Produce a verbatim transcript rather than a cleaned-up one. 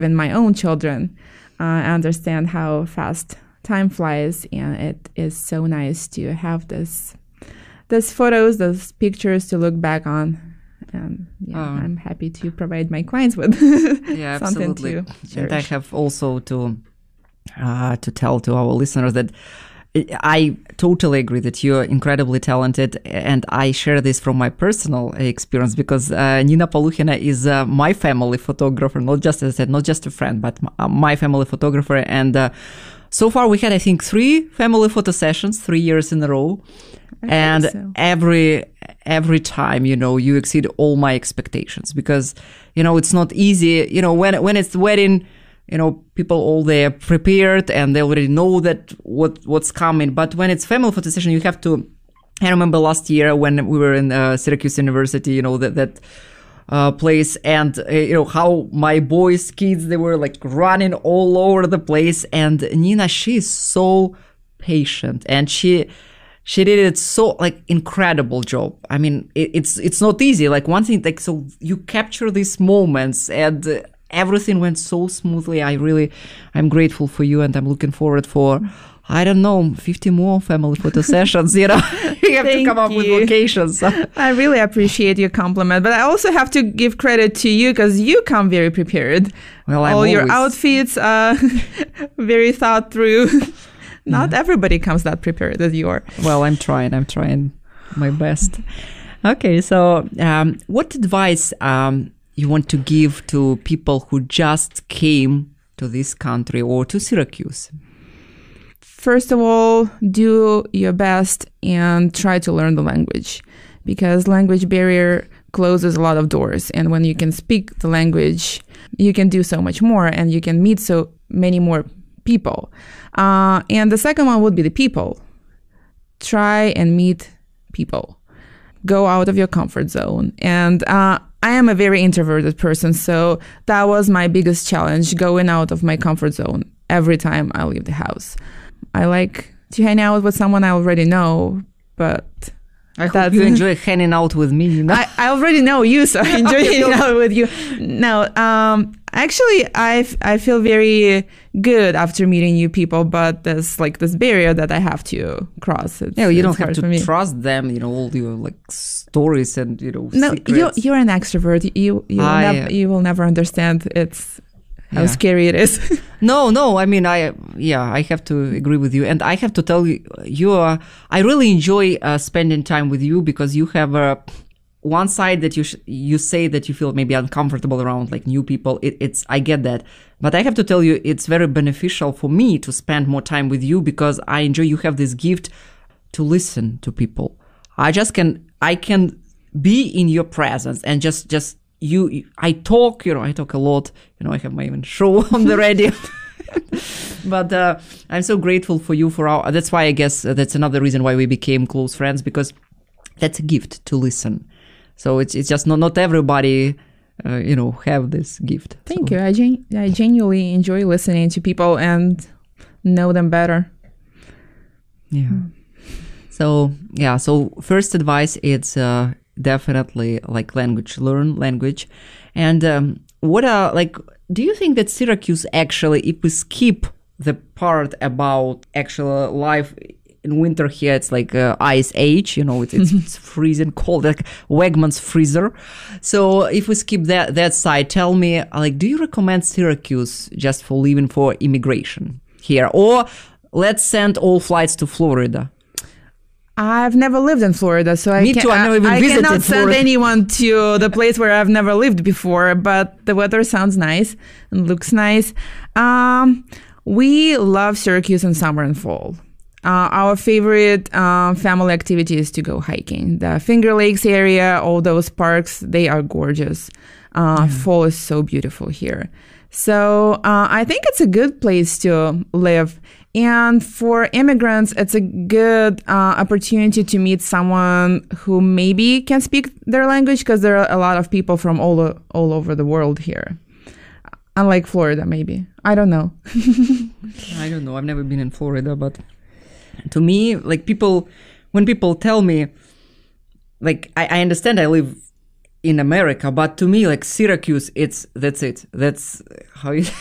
When my own children uh, understand how fast time flies, and it is so nice to have this, those photos, those pictures to look back on. And yeah, oh. I'm happy to provide my clients with yeah, something absolutely. to cherish. And I have also to uh, to tell to our listeners that I totally agree that you're incredibly talented, and I share this from my personal experience because uh, Nina Polukhina is uh, my family photographer, not just, as I said, not just a friend, but my family photographer. And uh, so far we had, I think, three family photo sessions, three years in a row. I and so. every every time, you know, you exceed all my expectations because, you know, it's not easy. You know, when when it's the wedding, you know, people all there prepared and they already know that what what's coming. But when it's family photo session, you have to. I remember last year when we were in uh, Syracuse University, you know, that that uh, place, and uh, you know how my boys, kids, they were like running all over the place. And Nina, she's so patient, and she. She did it so like incredible job. I mean, it, it's it's not easy. Like one thing, like so you capture these moments, and uh, everything went so smoothly. I really, I'm grateful for you, and I'm looking forward for, I don't know, fifty more family photo sessions. You know, you have Thank to come up you. with locations. I really appreciate your compliment, but I also have to give credit to you because you come very prepared. Well, I'm all your always... outfits are very thought through. Not yeah. everybody comes that prepared as you are. Well, I'm trying. I'm trying my best. Okay, so um, what advice um, you want to give to people who just came to this country or to Syracuse? First of all, do your best and try to learn the language, because language barrier closes a lot of doors. And when you can speak the language, you can do so much more, and you can meet so many more people. Uh, and the second one would be the people. Try and meet people. Go out of your comfort zone. And uh, I am a very introverted person, so that was my biggest challenge, going out of my comfort zone every time I leave the house. I like to hang out with someone I already know, but... I hope you enjoy hanging out with me. You know? I, I already know you, so I enjoy Okay, hanging so- out with you. No, um, actually, I, f- I feel very good after meeting new people, but there's like this barrier that I have to cross. It's, Yeah, you it's don't have hard for to me. trust them, you know, all your like stories and, you know, No, secrets. you're, you're an extrovert. You, you, will I, nev- uh, you will never understand it's how Yeah. scary it is. No, no, I mean, I, yeah, I have to agree with you. And I have to tell you, you are, I really enjoy uh, spending time with you because you have uh, one side that you, sh- you say that you feel maybe uncomfortable around like new people. It, it's, I get that. But I have to tell you, it's very beneficial for me to spend more time with you because I enjoy, you have this gift to listen to people. I just can, I can be in your presence and just, just, You, I talk, you know, I talk a lot, you know, I have my own show on the radio, but uh, I'm so grateful for you for our, that's why I guess uh, that's another reason why we became close friends, because that's a gift to listen. So it's it's just not, not everybody, uh, you know, have this gift. Thank so. you. I, gen- I genuinely enjoy listening to people and know them better. Yeah. Mm. So, yeah, so first advice, it's, uh, definitely like language, learn language. And um, what are like, do you think that Syracuse actually, if we skip the part about actual life in winter here, it's like uh, ice age, you know, it's, it's, it's freezing cold, like Wegmans freezer. So if we skip that, that side, tell me, like, do you recommend Syracuse just for living for immigration here? Or let's send all flights to Florida? I've never lived in Florida, so I, Me can, too, I've never even I, I visited cannot send Florida. anyone to the place where I've never lived before, but the weather sounds nice and looks nice. Um, we love Syracuse in summer and fall. Uh, our favorite uh, family activity is to go hiking. The Finger Lakes area, all those parks, they are gorgeous. Uh, yeah. Fall is so beautiful here. So uh, I think it's a good place to live. And for immigrants, it's a good uh, opportunity to meet someone who maybe can speak their language, because there are a lot of people from all o- all over the world here. Unlike Florida, maybe. I don't know. I don't know. I've never been in Florida, but to me, like people, when people tell me, like I, I understand I live in America, but to me, like Syracuse, it's that's it. That's how you